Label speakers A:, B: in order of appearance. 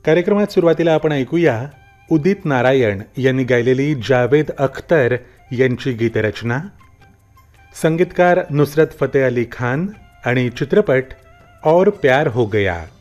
A: कार्यक्रमात सुरुवातीला आपण ऐकूया उदित नारायण यांनी गायलेली जावेद अख्तर यांची गीतरचना, संगीतकार नुसरत फतेह अली खान आणि चित्रपट और प्यार हो गया.